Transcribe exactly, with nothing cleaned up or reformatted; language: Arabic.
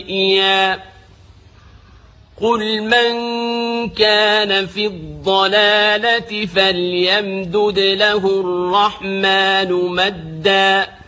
قل من كان في الضلالة فليمدد له الرحمن مدا